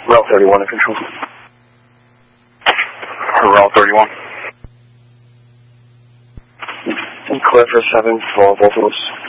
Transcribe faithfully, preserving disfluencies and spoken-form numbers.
Route thirty-one to control. Route thirty-one. And clear for seven for both of us.